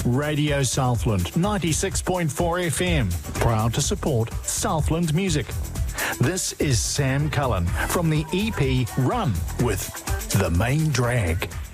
Radio Southland 96.4 FM, proud to support Southland music. This is Sam Cullen from the EP Run with The Main Drag.